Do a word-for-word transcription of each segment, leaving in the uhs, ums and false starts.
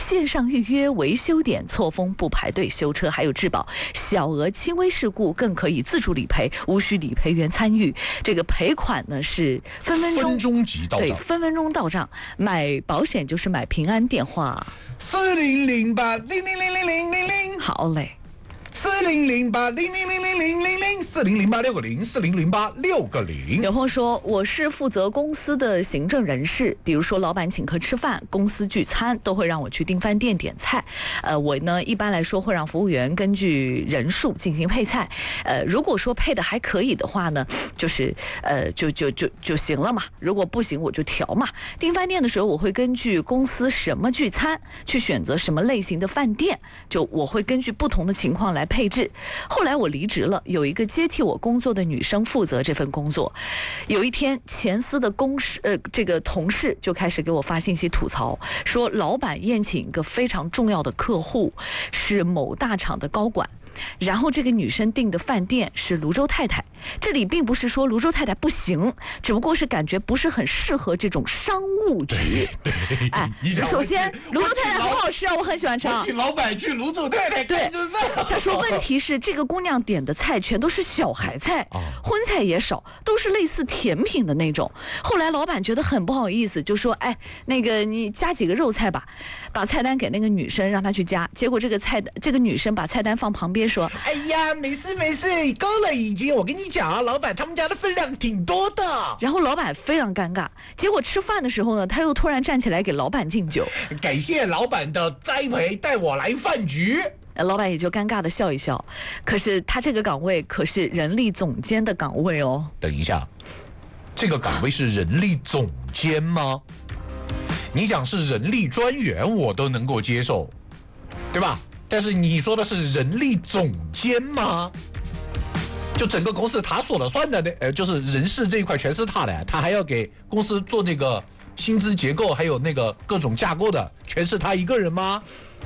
线上预约维修点，错峰不排队修车，还有质保，小额轻微事故更可以自主理赔，无需理赔员参与。这个赔款呢是分分钟分钟即到账， 对，分分钟到账。买保险就是买平安，电话四零零八零零零零零零零， 好嘞。 四零零八零零零零零零零四零零八六个零四零零八六个零。 有朋友说，我是负责公司的行政人士，比如说老板请客吃饭、公司聚餐，都会让我去订饭店点菜。呃，我呢一般来说会让服务员根据人数进行配菜。呃，如果说配的还可以的话呢，就是呃就就就就行了嘛。如果不行我就调嘛。订饭店的时候，我会根据公司什么聚餐去选择什么类型的饭店，就我会根据不同的情况来配置。后来我离职了，有一个接替我工作的女生负责这份工作。有一天，前司的公事呃这个同事就开始给我发信息吐槽，说老板宴请一个非常重要的客户，是某大厂的高管。然后这个女生订的饭店是泸州太太，这里并不是说泸州太太不行，只不过是感觉不是很适合这种商务局。 对，对哎，首先泸州太太很好吃啊，我很喜欢吃啊。 我请老板去泸州太太干顿饭。 他说问题是这个姑娘点的菜全都是小孩菜，荤菜也少，都是类似甜品的那种。后来老板觉得很不好意思，就说哎，那个你加几个肉菜吧，把菜单给那个女生让她去加。结果这个菜这个女生把菜单放旁边说， 哎呀，没事没事，够了已经。我跟你讲啊，老板他们家的分量挺多的。 然后老板非常尴尬。结果吃饭的时候呢，他又突然站起来给老板敬酒， 感谢老板的栽培，带我来饭局。 老板也就尴尬的笑一笑。可是他这个岗位可是人力总监的岗位哦。 等一下，这个岗位是人力总监吗？你讲是人力专员，我都能够接受，对吧？但是你说的是人力总监吗？就整个公司他说了算的，呃，就是人事这一块全是他的，他还要给公司做那个薪资结构，还有那个各种架构的，全是他一个人吗？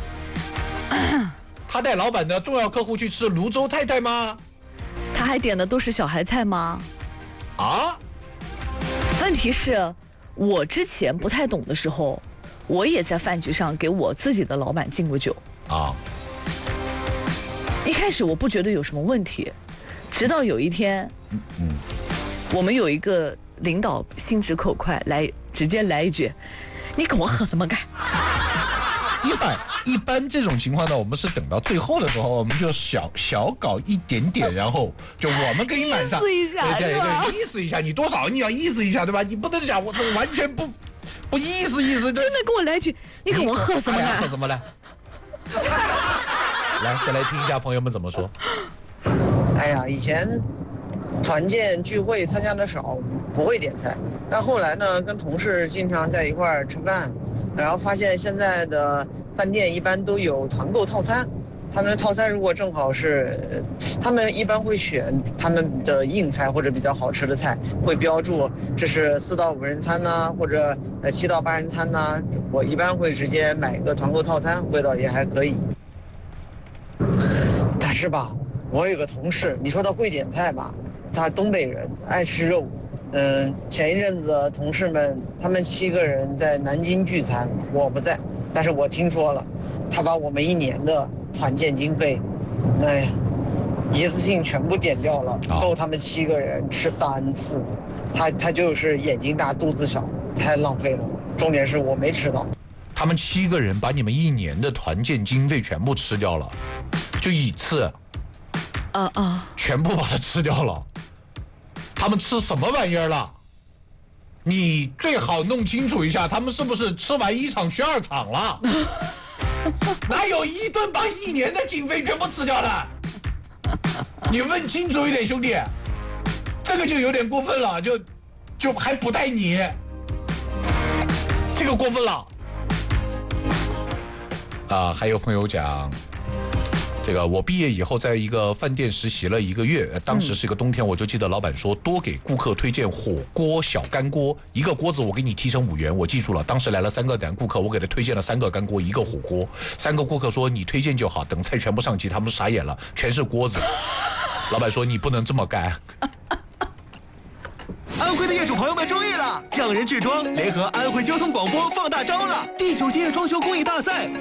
他带老板的重要客户去吃泸州太太吗？ 他还点的都是小孩菜吗？ 啊？ 问题是，我之前不太懂的时候，我也在饭局上给我自己的老板敬过酒啊。 一开始我不觉得有什么问题，直到有一天， 嗯嗯， 我们有一个领导心直口快，来直接来一句：“你跟我喝什么干？” 一般一般这种情况呢，我们是等到最后的时候，我们就小小搞一点点，然后就我们给你满上， 意思一下， 对对对，意思一下，你多少你要意思一下，对吧？你不能讲我完全不不意思意思， 真的跟我来一句：“你跟我喝什么干？” 喝什么呢？来，再来听一下朋友们怎么说。 哎呀，以前团建聚会参加的少，不会点菜。但后来呢，跟同事经常在一块儿吃饭，然后发现现在的饭店一般都有团购套餐。他们的套餐如果正好是，他们一般会选他们的硬菜或者比较好吃的菜，会标注这是四到五人餐呐、啊，或者呃七到八人餐呐、啊。我一般会直接买个团购套餐，味道也还可以。但是吧，我有个同事，你说他会点菜吧，他东北人，爱吃肉。嗯，前一阵子同事们他们七个人在南京聚餐，我不在，但是我听说了，他把我们一年的团建经费，哎呀，一次性全部点掉了，够他们七个人吃三次。他他就是眼睛大肚子小，太浪费了。重点是我没吃到。 他们七个人把你们一年的团建经费全部吃掉了，就一次， 啊啊， 全部把它吃掉了。他们吃什么玩意儿了？你最好弄清楚一下，他们是不是吃完一场去二场了？哪有一顿把一年的经费全部吃掉的？你问清楚一点，兄弟，这个就有点过分了，就就还不带你，这个过分了。啊，还有朋友讲，这个我毕业以后在一个饭店实习了一个月，当时是一个冬天，我就记得老板说多给顾客推荐火锅小干锅，一个锅子我给你提成五元，我记住了。当时来了三个男顾客，我给他推荐了三个干锅，一个火锅。三个顾客说你推荐就好，等菜全部上齐，他们傻眼了，全是锅子。老板说你不能这么干。 安徽的业主朋友们注意了，匠人制装联合安徽交通广播放大招了！第九届装修公益大赛